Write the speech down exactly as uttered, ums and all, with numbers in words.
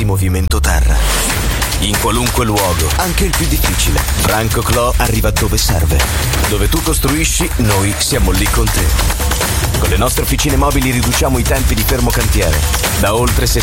movimento terra. In qualunque luogo, anche il più difficile, Franco Clò arriva dove serve. Dove tu costruisci, noi siamo lì con te. Con le nostre officine mobili riduciamo i tempi di fermo cantiere, da oltre sessanta